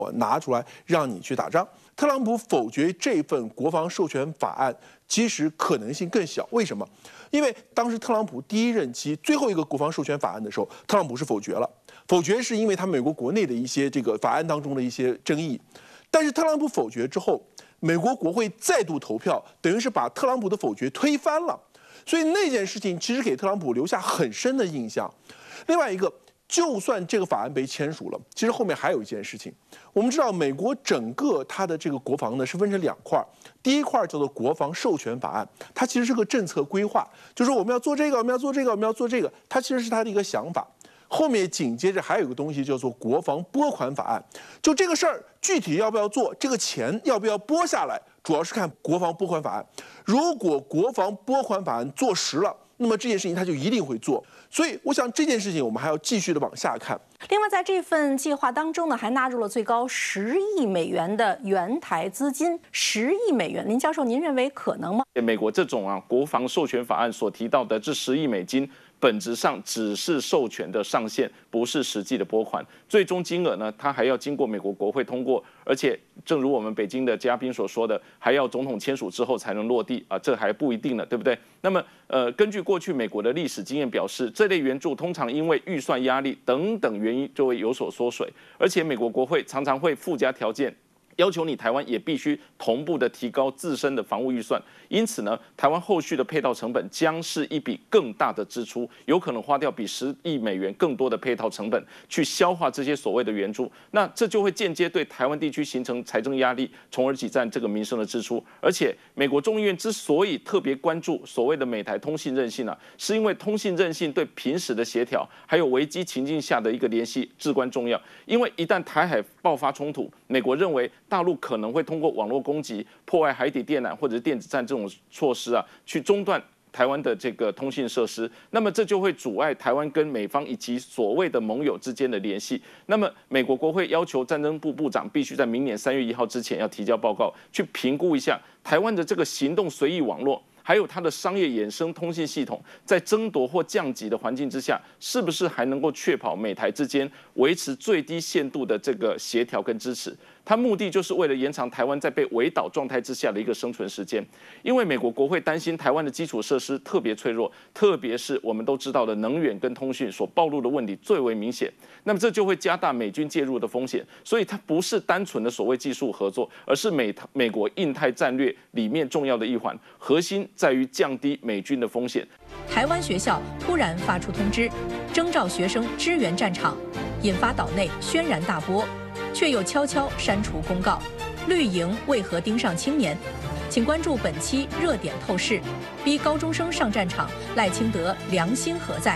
我拿出来让你去打仗。特朗普否决这份国防授权法案，其实可能性更小。为什么？因为当时特朗普第一任期最后一个国防授权法案的时候，特朗普是否决了。否决是因为他美国国内的一些这个法案当中的一些争议。但是特朗普否决之后，美国国会再度投票，等于是把特朗普的否决推翻了。所以那件事情其实给特朗普留下很深的印象。另外一个，就算这个法案被签署了，其实后面还有一件事情。我们知道，美国整个它的这个国防呢是分成2块，第一块叫做国防授权法案，它其实是个政策规划，就是我们要做这个，我们要做这个，我们要做这个，它其实是它的一个想法。后面紧接着还有一个东西叫做国防拨款法案，就这个事儿具体要不要做，这个钱要不要拨下来，主要是看国防拨款法案。如果国防拨款法案做实了，那么这件事情他就一定会做。所以我想这件事情我们还要继续的往下看。 另外，在这份计划当中呢，还纳入了最高10亿美元的援台资金。10亿美元，林教授，您认为可能吗？ 美国这种国防授权法案所提到的这10亿美金，本质上只是授权的上限，不是实际的拨款。最终金额呢，它还要经过美国国会通过，而且正如我们北京的嘉宾所说的，还要总统签署之后才能落地啊，这还不一定呢，对不对？那么根据过去美国的历史经验表示，这类援助通常因为预算压力等等原因就会有所缩水，而且美国国会常常会附加条件，要求你台湾也必须同步的提高自身的防务预算。因此呢，台湾后续的配套成本将是一笔更大的支出，有可能花掉比10亿美元更多的配套成本去消化这些所谓的援助。那这就会间接对台湾地区形成财政压力，从而挤占这个民生的支出。而且美国众议院之所以特别关注所谓的美台通信韧性是因为通信韧性对平时的协调还有危机情境下的一个联系至关重要。因为一旦台海爆发冲突，美国认为大陆可能会通过网络攻击、破坏海底电缆或者是电子战这种措施去中断台湾的这个通信设施，那么这就会阻碍台湾跟美方以及所谓的盟友之间的联系。那么美国国会要求战争部部长必须在明年3月1号之前要提交报告，去评估一下台湾的这个行动随意网络，还有它的商业衍生通信系统，在争夺或降级的环境之下，是不是还能够确保美台之间维持最低限度的这个协调跟支持？它目的就是为了延长台湾在被围岛状态之下的一个生存时间。因为美国国会担心台湾的基础设施特别脆弱，特别是我们都知道的能源跟通讯所暴露的问题最为明显，那么这就会加大美军介入的风险。所以它不是单纯的所谓技术合作，而是美国印太战略里面重要的一环，核心在于降低美军的风险。 台湾学校突然发出通知，征召学生支援战场，引发岛内轩然大波，却又悄悄删除公告。绿营为何盯上青年？请关注本期热点透视。逼高中生上战场，赖清德良心何在？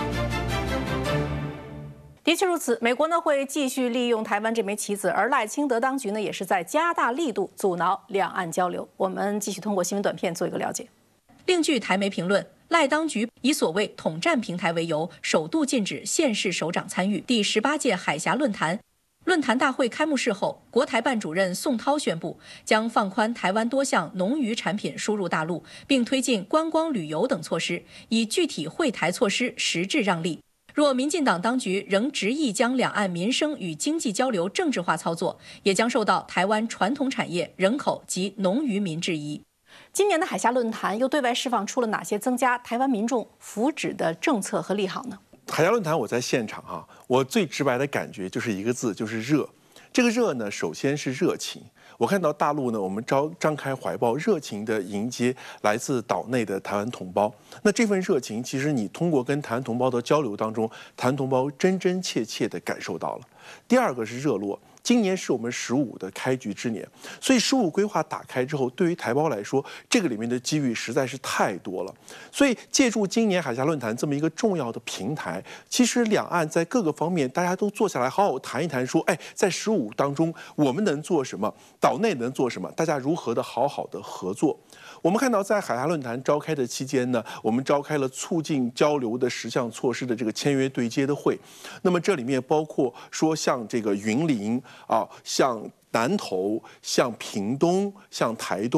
的确如此，美国呢会继续利用台湾这枚棋子，而赖清德当局呢也是在加大力度阻挠两岸交流。我们继续通过新闻短片做一个了解。 另据台媒评论，赖当局以所谓统战平台为由，首度禁止县市首长参与第18届海峡论坛。论坛大会开幕式后，国台办主任宋涛宣布，将放宽台湾多项农渔产品输入大陆，并推进观光旅游等措施，以具体惠台措施实质让利。若民进党当局仍执意将两岸民生与经济交流政治化操作，也将受到台湾传统产业、人口及农渔民质疑。 今年的海峡论坛又对外释放出了哪些增加台湾民众福祉的政策和利好呢？ 海峡论坛我在现场我最直白的感觉就是一个字，就是热。这个热呢，首先是热情。我看到大陆呢，我们张开怀抱，热情的迎接来自岛内的台湾同胞。那这份热情，其实你通过跟台湾同胞的交流当中，台湾同胞真真切切地感受到了。第二个是热络。今年是我们15的开局之年，所以15规划打开之后，对于台胞来说，这个里面的机遇实在是太多了。所以借助今年海峡论坛这么一个重要的平台，其实两岸在各个方面大家都坐下来好好谈一谈，说，在15当中我们能做什么，岛内能做什么，大家如何的好好的合作。我们看到，在海峡论坛召开的期间呢，我们召开了促进交流的10项措施的这个签约对接的会。那么这里面包括说，像这个云林像南投、像屏东、像台东，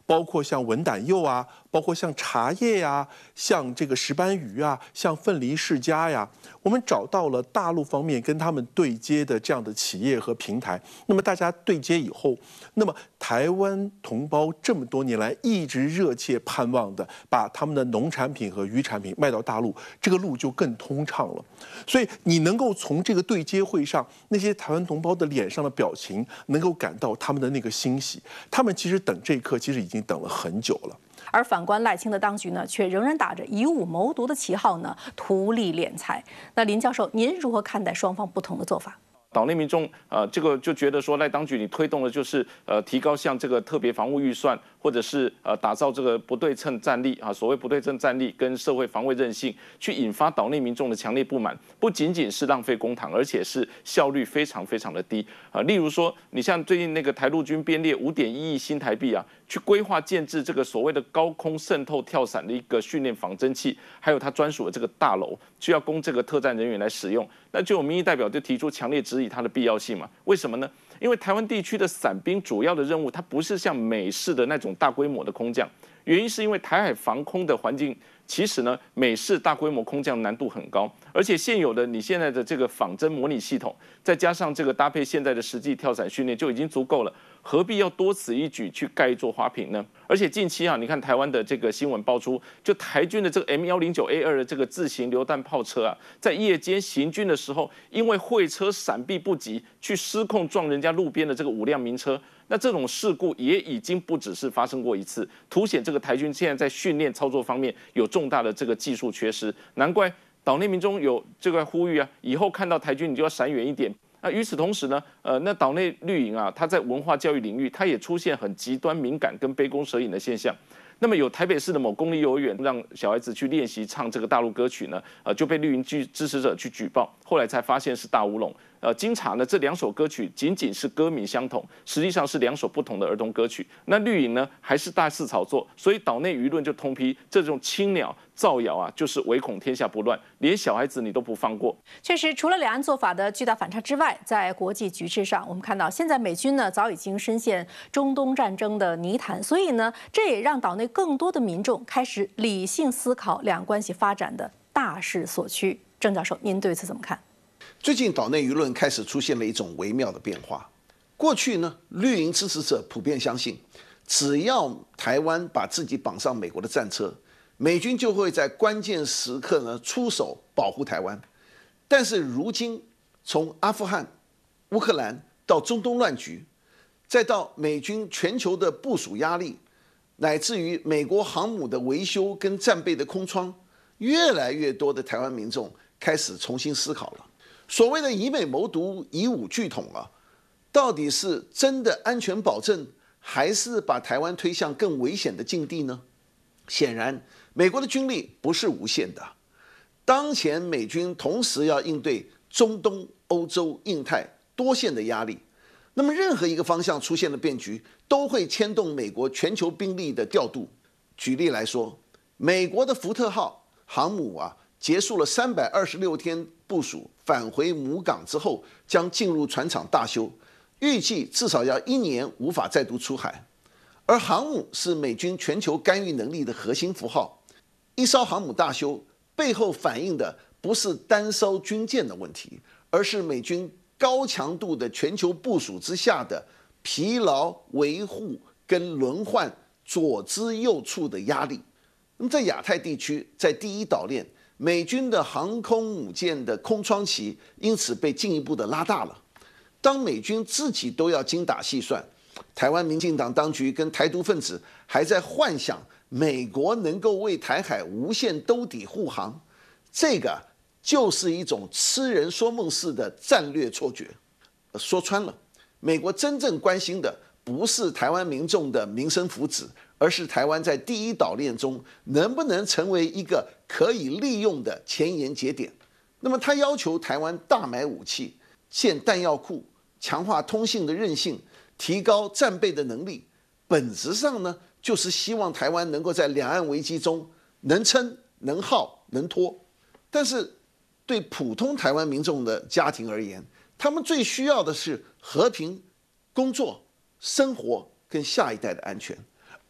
包括像文胆柚啊，包括像茶叶呀，像这个石斑鱼啊，像凤梨世家呀，我们找到了大陆方面跟他们对接的这样的企业和平台。那么大家对接以后，那么台湾同胞这么多年来一直热切盼望的，把他们的农产品和渔产品卖到大陆，这个路就更通畅了。所以你能够从这个对接会上，那些台湾同胞的脸上的表情，能够感到他们的那个欣喜。他们其实等这一刻，其实已经等了很久了。 而反观赖清德当局呢，却仍然打着以武谋独的旗号呢，图利敛财。那林教授，您如何看待双方不同的做法？ 岛内民众这个就觉得说赖当局你推动的就是提高像这个特别防务预算，或者是打造这个不对称战力啊，所谓不对称战力跟社会防卫韧性，去引发岛内民众的强烈不满，不仅仅是浪费公帑，而且是效率非常非常的低啊。例如说，你像最近那个台陆军编列5.1亿新台币啊，去规划建制这个所谓的高空渗透跳伞的一个训练仿真器，还有他专属的这个大楼，需要供这个特战人员来使用。那就有民意代表就提出强烈质疑它的必要性嘛？为什么呢？因为台湾地区的伞兵主要的任务，它不是像美式的那种大规模的空降，原因是因为台海防空的环境，其实呢，美式大规模空降难度很高，而且现有的你现在的这个仿真模拟系统，再加上这个搭配现在的实际跳伞训练就已经足够了，何必要多此一举去盖一座花瓶呢？而且近期啊，你看台湾的这个新闻爆出，就台军的这个 M109A2的这个自行榴弹炮车啊，在夜间行军的时候，因为会车闪避不及，去失控撞人家路边的这个5辆民车。那这种事故也已经不只是发生过一次，凸显这个台军现在在训练操作方面有重大的这个技术缺失，难怪岛内民众有这个呼吁啊，以后看到台军你就要闪远一点。那与此同时呢，那岛内绿营啊，它在文化教育领域，它也出现很极端敏感跟杯弓蛇影的现象。那么有台北市的某公立幼儿园让小孩子去练习唱这个大陆歌曲呢，就被绿营支持者去举报，后来才发现是大乌龙。经查呢，这2首歌曲仅仅是歌名相同，实际上是2首不同的儿童歌曲。那绿营呢，还是大肆炒作，所以岛内舆论就通批这种青鸟造谣啊，就是唯恐天下不乱，连小孩子你都不放过。 确实，除了两岸做法的巨大反差之外，在国际局势上，我们看到现在美军呢早已经深陷中东战争的泥潭，所以呢，这也让岛内更多的民众开始理性思考两岸关系发展的大势所趋。郑教授，您对此怎么看？ 最近岛内舆论开始出现了一种微妙的变化。过去呢，绿营支持者普遍相信，只要台湾把自己绑上美国的战车，美军就会在关键时刻呢出手保护台湾。但是如今，从阿富汗、乌克兰到中东乱局，再到美军全球的部署压力，乃至于美国航母的维修跟战备的空窗，越来越多的台湾民众开始重新思考了。所谓的以美谋独、以武拒统啊，到底是真的安全保证，还是把台湾推向更危险的境地呢？显然，美国的军力不是无限的。当前美军同时要应对中东、欧洲、印太多线的压力，那么任何一个方向出现的变局，都会牵动美国全球兵力的调度。举例来说，美国的福特号航母啊，结束了326天部署，返回母港之后，将进入船厂大修，预计至少要1年无法再度出海。而航母是美军全球干预能力的核心符号，一艘航母大修背后反映的不是单艘军舰的问题，而是美军高强度的全球部署之下的疲劳维护跟轮换左支右绌的压力。那么在亚太地区，在第一岛链，美军的航空母舰的空窗期因此被进一步的拉大了。当美军自己都要精打细算，台湾民进党当局跟台独分子还在幻想美国能够为台海无限兜底护航，这个就是一种痴人说梦式的战略错觉。说穿了，美国真正关心的不是台湾民众的民生福祉，而是台湾在第一岛链中能不能成为一个可以利用的前沿节点。那么他要求台湾大买武器、建弹药库、强化通信的韧性、提高战备的能力，本质上呢，就是希望台湾能够在两岸危机中能撑、能耗、能拖。但是对普通台湾民众的家庭而言，他们最需要的是和平、工作、生活跟下一代的安全，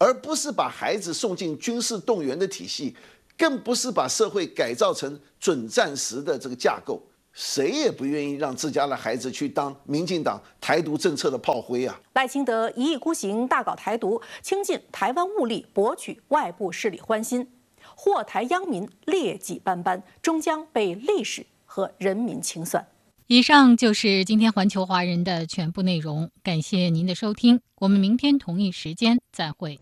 而不是把孩子送进军事动员的体系，更不是把社会改造成准战时的这个架构。谁也不愿意让自家的孩子去当民进党台独政策的炮灰啊！ 赖清德一意孤行，大搞台独，倾尽台湾物力博取外部势力欢心，祸台殃民，劣迹斑斑，终将被历史和人民清算。 以上就是今天环球华人的全部内容，感谢您的收听，我们明天同一时间再会。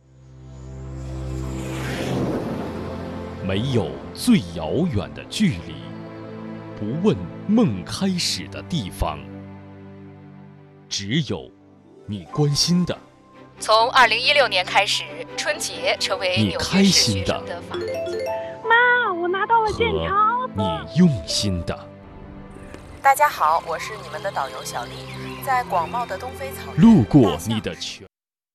没有最遥远的距离，不问梦开始的地方，只有你关心的。 从2016年开始，春节成为你纽约市开心学生的法定节日。 妈，我拿到了健康。 你用心的。 大家好，我是你们的导游小丽，在广袤的东非草原路过你的全。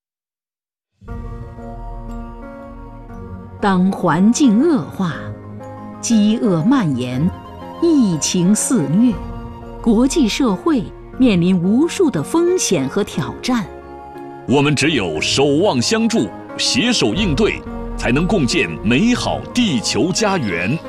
当环境恶化，饥饿蔓延，疫情肆虐，国际社会面临无数的风险和挑战。 我们只有守望相助，携手应对，才能共建美好地球家园。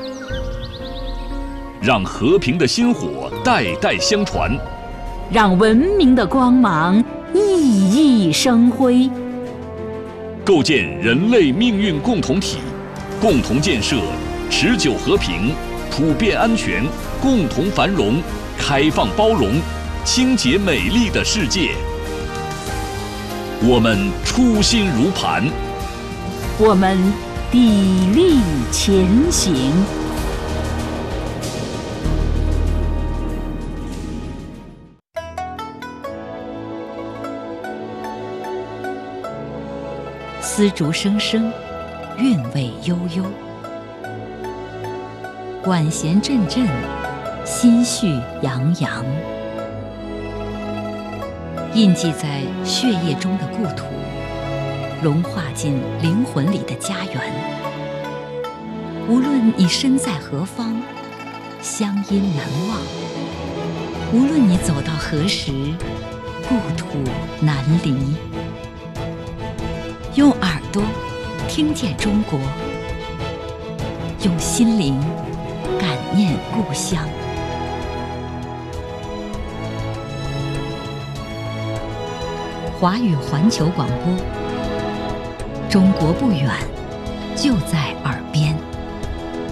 让和平的薪火代代相传， 让文明的光芒熠熠生辉。 构建人类命运共同体，共同建设持久和平、普遍安全、共同繁荣、开放包容、清洁美丽的世界。我们初心如磐， 我们砥砺前行。丝竹声声，韵味悠悠，管弦阵阵，心绪洋洋。印记在血液中的故土，融化进灵魂里的家园。无论你身在何方，乡音难忘；无论你走到何时，故土难离。用耳朵听见中国，用心灵感念故乡。华语环球广播，中国不远，就在耳边。